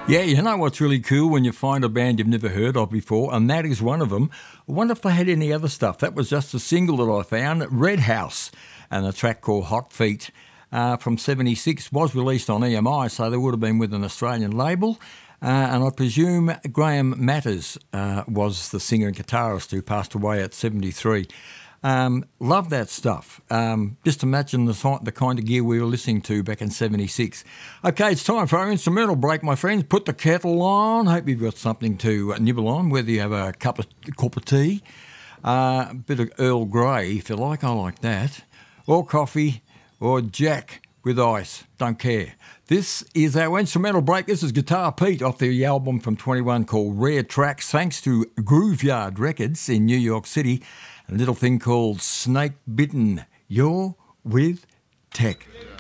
Yeah, you know what's really cool when you find a band you've never heard of before, and that is one of them. I wonder if they had any other stuff. That was just a single that I found, Red House, and a track called Hot Feet from 76 was released on EMI, so they would have been with an Australian label. And I presume Graham Matters was the singer and guitarist who passed away at 73. Love that stuff. Just imagine the kind of gear we were listening to back in 76. Okay, it's time for our instrumental break, my friends. Put the kettle on. Hope you've got something to nibble on, whether you have a cup of tea, a bit of Earl Grey, if you like. I like that. Or coffee, or Jack with ice. Don't care. This is our instrumental break. This is Guitar Pete off the album from 21 called Rare Tracks, thanks to Grooveyard Records in New York City. A little thing called Snake Bitten. You're with Tech.